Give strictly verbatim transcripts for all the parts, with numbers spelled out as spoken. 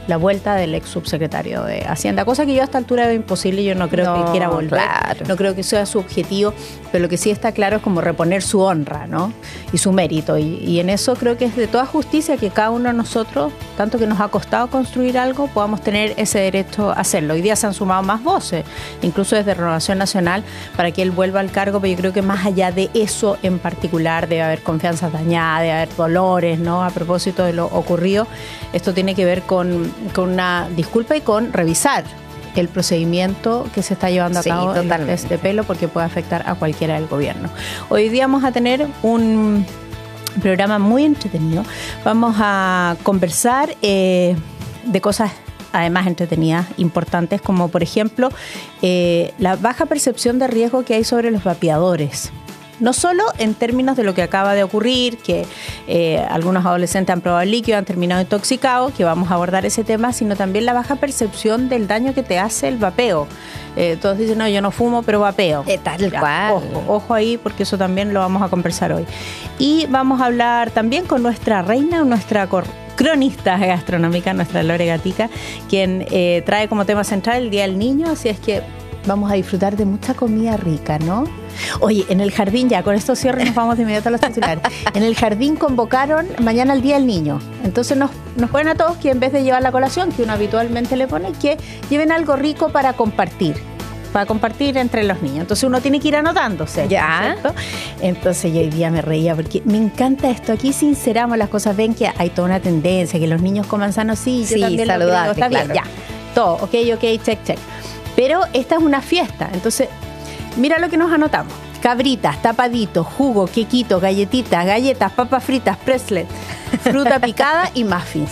la vuelta del ex subsecretario de Hacienda, cosa que yo a esta altura veo imposible. Yo no creo no, que quiera volver, claro. no creo que sea su objetivo, pero lo que sí está claro es como reponer su honra, ¿no? Y su mérito, y, y en eso creo que es de toda justicia que cada uno de nosotros, tanto que nos ha costado construir algo, podamos tener ese derecho a hacerlo. Hoy día se han sumado más voces, incluso desde Renovación Nacional, para que él vuelva al cargo, pero yo creo que más allá de eso en particular debe haber confianzas dañadas, debe haber dolores, ¿no? A propósito de lo ocurrido, esto tiene que ver con, con una disculpa y con revisar el procedimiento que se está llevando a sí, cabo en el test de pelo, porque puede afectar a cualquiera del gobierno. Hoy día vamos a tener un programa muy entretenido. Vamos a conversar eh, de cosas además entretenidas, importantes, como por ejemplo eh, la baja percepción de riesgo que hay sobre los vapeadores. No solo en términos de lo que acaba de ocurrir, que eh, algunos adolescentes han probado el líquido, han terminado intoxicados, que vamos a abordar ese tema, sino también la baja percepción del daño que te hace el vapeo. Eh, todos dicen, no, yo no fumo, pero vapeo. Eh, tal ya, cual. Ojo, ojo ahí, porque eso también lo vamos a conversar hoy. Y vamos a hablar también con nuestra reina, nuestra cor- cronista gastronómica, nuestra Lore Gatica, quien eh, trae como tema central el Día del Niño, así es que vamos a disfrutar de mucha comida rica, ¿no? Oye, en el jardín, ya con estos cierres nos vamos de inmediato a los titulares. En el jardín convocaron mañana el Día del Niño. Entonces nos, nos ponen a todos que en vez de llevar la colación, que uno habitualmente le pone, que lleven algo rico para compartir. Para compartir entre los niños. Entonces uno tiene que ir anotándose. Ya. ¿Cierto? Entonces yo hoy día me reía porque me encanta esto. Aquí sinceramos las cosas. Ven que hay toda una tendencia, que los niños coman sano. Sí, yo sí, también saludable, lo creo. Está claro. bien, ya. Todo, ok, ok, check, check. Pero esta es una fiesta. Entonces, mira lo que nos anotamos. Cabritas, tapaditos, jugo, quequito, galletitas, galletas, papas fritas, pretzel, fruta picada y muffins.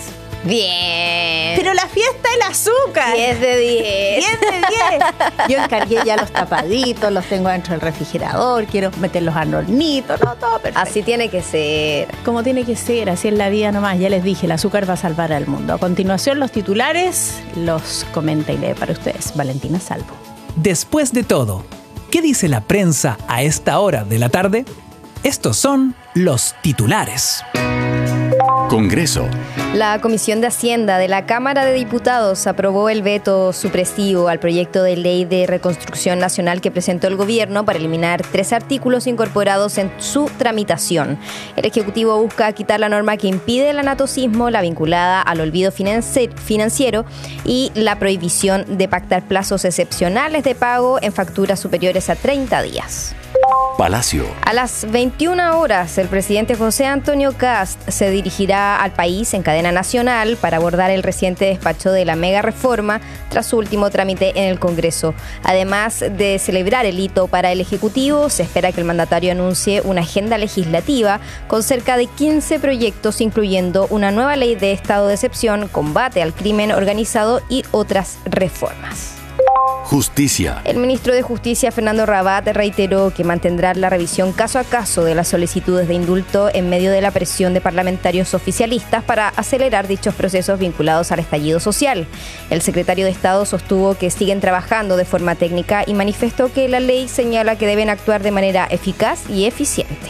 Bien. Pero la fiesta el azúcar. diez de diez. diez de diez. Yo encargué ya los tapaditos, los tengo dentro del refrigerador, quiero meterlos al hornito, no, todo perfecto. Así tiene que ser. Como tiene que ser, así es la vida nomás. Ya les dije, el azúcar va a salvar al mundo. A continuación, los titulares los comenta y lee para ustedes Valentina Salvo. Después de todo, ¿qué dice la prensa a esta hora de la tarde? Estos son los titulares. Congreso. La Comisión de Hacienda de la Cámara de Diputados aprobó el veto supresivo al proyecto de ley de reconstrucción nacional que presentó el gobierno para eliminar tres artículos incorporados en su tramitación. El Ejecutivo busca quitar la norma que impide el anatocismo, la vinculada al olvido financiero y la prohibición de pactar plazos excepcionales de pago en facturas superiores a treinta días. Palacio. A las veintiuna horas, el presidente José Antonio Kast se dirigirá al país en cadena nacional para abordar el reciente despacho de la mega reforma tras su último trámite en el Congreso. Además de celebrar el hito para el Ejecutivo, se espera que el mandatario anuncie una agenda legislativa con cerca de quince proyectos, incluyendo una nueva ley de estado de excepción, combate al crimen organizado y otras reformas. Justicia. El ministro de Justicia, Fernando Rabat, reiteró que mantendrá la revisión caso a caso de las solicitudes de indulto en medio de la presión de parlamentarios oficialistas para acelerar dichos procesos vinculados al estallido social. El secretario de Estado sostuvo que siguen trabajando de forma técnica y manifestó que la ley señala que deben actuar de manera eficaz y eficiente.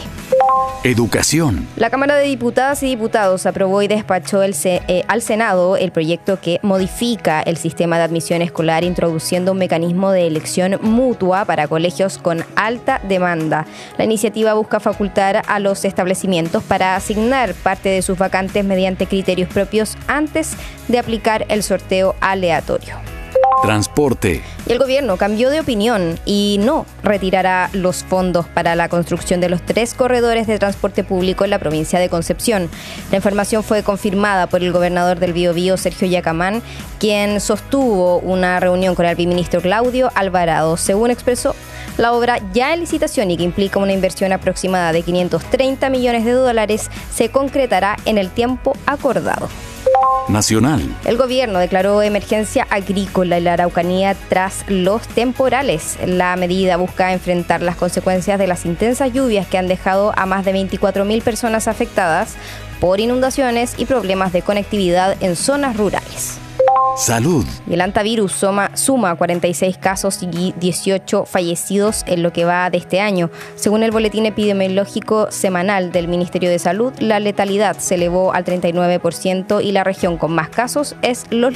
Educación. La Cámara de Diputadas y Diputados aprobó y despachó el C- eh, al Senado el proyecto que modifica el sistema de admisión escolar, introduciendo un mecanismo de elección mutua para colegios con alta demanda. La iniciativa busca facultar a los establecimientos para asignar parte de sus vacantes mediante criterios propios antes de aplicar el sorteo aleatorio. Transporte. Y el gobierno cambió de opinión y no retirará los fondos para la construcción de los tres corredores de transporte público en la provincia de Concepción. La información fue confirmada por el gobernador del Biobío, Sergio Yacamán, quien sostuvo una reunión con el viceministro Claudio Alvarado. Según expresó, la obra ya en licitación y que implica una inversión aproximada de quinientos treinta millones de dólares se concretará en el tiempo acordado. Nacional. El gobierno declaró emergencia agrícola en la Araucanía tras los temporales. La medida busca enfrentar las consecuencias de las intensas lluvias que han dejado a más de veinticuatro mil personas afectadas por inundaciones y problemas de conectividad en zonas rurales. Salud. Y el hantavirus suma, suma cuarenta y seis casos y dieciocho fallecidos en lo que va de este año. Según el boletín epidemiológico semanal del Ministerio de Salud, la letalidad se elevó al treinta y nueve por ciento y la región con más casos es Los